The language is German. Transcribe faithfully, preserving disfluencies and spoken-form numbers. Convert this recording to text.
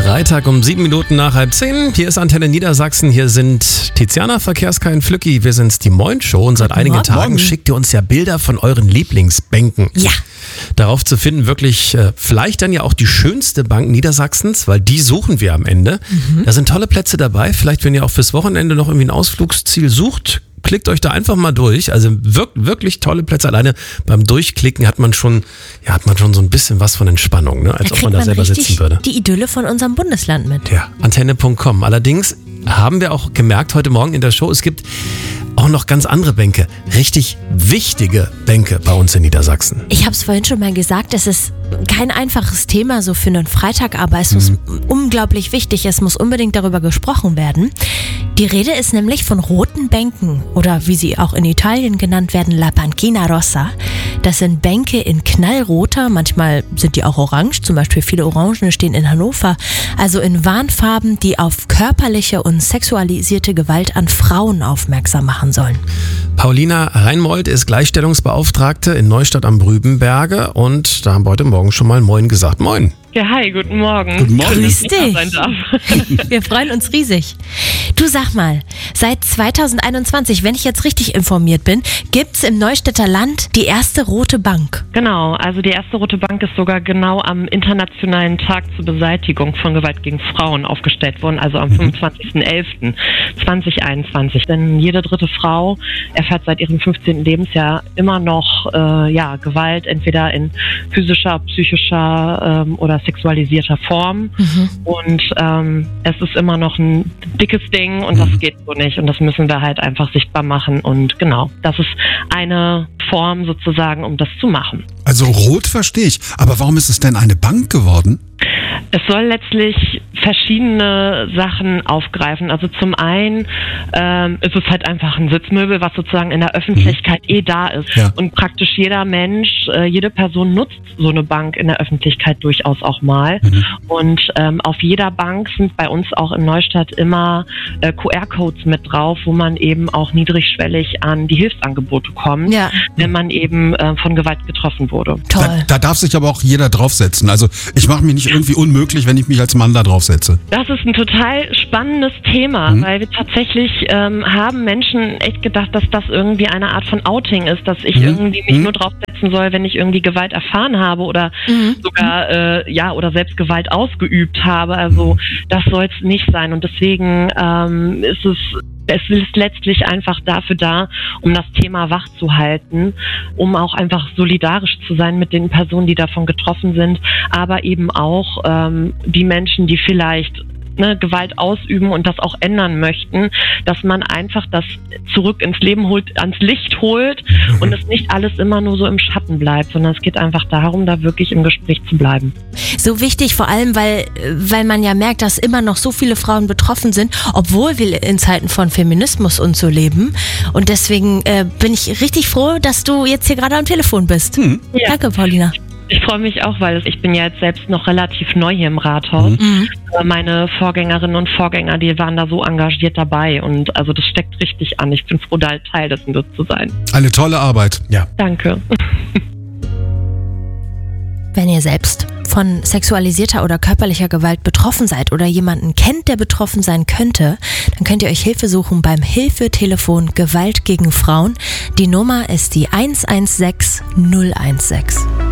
Freitag um sieben Minuten nach halb zehn. Hier ist Antenne Niedersachsen. Hier sind Tiziana, Verkehrskein, Flücki. Wir sind's, die Moin Show. Und seit einigen Morgen. Tagen schickt ihr uns ja Bilder von euren Lieblingsbänken. Ja. Darauf zu finden, wirklich äh, vielleicht dann ja auch die schönste Bank Niedersachsens, weil die suchen wir am Ende. Mhm. Da sind tolle Plätze dabei. Vielleicht, wenn ihr auch fürs Wochenende noch irgendwie ein Ausflugsziel sucht, klickt euch da einfach mal durch. Also wirkt wirklich tolle Plätze. Alleine beim Durchklicken hat man schon, ja, hat man schon so ein bisschen was von Entspannung, ne? Als da ob man da selber sitzen würde. Die Idylle von unserem Bundesland mit. Ja, antenne punkt com. Allerdings haben wir auch gemerkt heute Morgen in der Show, es gibt auch noch ganz andere Bänke, richtig wichtige Bänke bei uns in Niedersachsen. Ich habe es vorhin schon mal gesagt, es ist kein einfaches Thema so für einen Freitag, aber es ist mhm. unglaublich wichtig, es muss unbedingt darüber gesprochen werden. Die Rede ist nämlich von roten Bänken oder wie sie auch in Italien genannt werden, La Panchina Rossa. Das sind Bänke in knallroter, manchmal sind die auch orange, zum Beispiel viele Orangen stehen in Hannover, also in Warnfarben, die auf körperliche und sexualisierte Gewalt an Frauen aufmerksam machen sollen. Paulina Reinmold ist Gleichstellungsbeauftragte in Neustadt am Brübenberge und da haben wir heute Morgen schon mal Moin gesagt. Moin. Ja, hi, guten Morgen. Guten Morgen. Grüß dich. Wir freuen uns riesig. Du, sag mal, seit zwanzig einundzwanzig, wenn ich jetzt richtig informiert bin, gibt's im Neustädter Land die erste rote Bank. Genau, also die erste rote Bank ist sogar genau am Internationalen Tag zur Beseitigung von Gewalt gegen Frauen aufgestellt worden, also am fünfundzwanzigsten elften zweitausendeinundzwanzig. Denn jede dritte Frau erfährt seit ihrem fünfzehnten Lebensjahr immer noch äh, ja, Gewalt, entweder in physischer, psychischer ähm, oder sexualisierter Form. Mhm. Und ähm, es ist immer noch ein dickes Ding und das geht so nicht. Und das müssen wir halt einfach sichtbar machen. Und genau, das ist eine Form sozusagen, um das zu machen. Also rot verstehe ich. Aber warum ist es denn eine Bank geworden? Es soll letztlich verschiedene Sachen aufgreifen. Also zum einen ähm, ist es halt einfach ein Sitzmöbel, was sozusagen in der Öffentlichkeit mhm. eh da ist. Ja. Und praktisch jeder Mensch, äh, jede Person nutzt so eine Bank in der Öffentlichkeit durchaus auch mal. Mhm. Und ähm, auf jeder Bank sind bei uns auch in Neustadt immer äh, Q R-Codes mit drauf, wo man eben auch niedrigschwellig an die Hilfsangebote kommt, ja. wenn man eben äh, von Gewalt getroffen wurde. Toll. Da, da darf sich aber auch jeder draufsetzen. Also ich mache mich nicht irgendwie unmöglich, wenn ich mich als Mann da draufsetze. Das ist ein total spannendes Thema, mhm. weil wir tatsächlich ähm, haben Menschen echt gedacht, dass das irgendwie eine Art von Outing ist, dass ich mhm. irgendwie mich mhm. nur draufsetzen soll, wenn ich irgendwie Gewalt erfahren habe oder mhm. sogar äh, ja oder selbst Gewalt ausgeübt habe. Also das soll es nicht sein und deswegen ähm, ist es Es ist letztlich einfach dafür da, um das Thema wach zu halten, um auch einfach solidarisch zu sein mit den Personen, die davon getroffen sind, aber eben auch ähm, die Menschen, die vielleicht ne, Gewalt ausüben und das auch ändern möchten, dass man einfach das zurück ins Leben holt, ans Licht holt und es nicht alles immer nur so im Schatten bleibt, sondern es geht einfach darum, da wirklich im Gespräch zu bleiben. So wichtig, vor allem, weil, weil man ja merkt, dass immer noch so viele Frauen betroffen sind, obwohl wir in Zeiten von Feminismus und so leben. Und deswegen äh, bin ich richtig froh, dass du jetzt hier gerade am Telefon bist. Hm. Ja. Danke, Paulina. Ich freue mich auch, weil ich bin ja jetzt selbst noch relativ neu hier im Rathaus. Mhm. Meine Vorgängerinnen und Vorgänger, die waren da so engagiert dabei und also das steckt richtig an. Ich bin froh, da Teil dessen zu sein. Eine tolle Arbeit. Ja. Danke. Wenn ihr selbst von sexualisierter oder körperlicher Gewalt betroffen seid oder jemanden kennt, der betroffen sein könnte, dann könnt ihr euch Hilfe suchen beim Hilfetelefon Gewalt gegen Frauen. Die Nummer ist die eins eins sechs null eins sechs.